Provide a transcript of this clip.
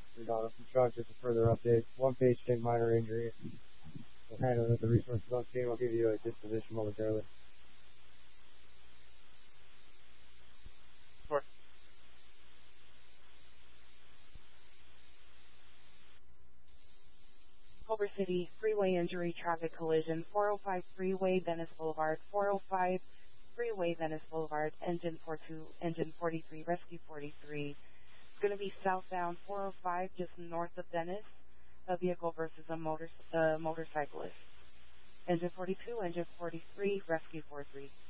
We're down from truck, just a further update. One patient, minor injury. We'll handle it at the resource belt team. We'll give you a disposition momentarily. Sure. Culver City, freeway injury, traffic collision, 405 freeway, Venice Boulevard, 405 freeway, Venice Boulevard, engine 42, engine 43, rescue 43. It's going to be southbound 405, just north of Venice, a vehicle versus a motorcyclist. Engine 42, engine 43, rescue 43.